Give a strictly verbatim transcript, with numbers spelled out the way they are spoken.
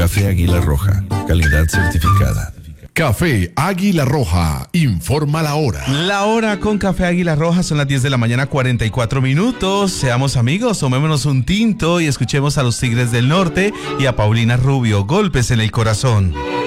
Café Águila Roja, calidad certificada. Café Águila Roja, informa la hora. La hora con Café Águila Roja son las diez de la mañana, cuarenta y cuatro minutos. Seamos amigos, tomémonos un tinto y escuchemos a los Tigres del Norte y a Paulina Rubio, Golpes en el Corazón.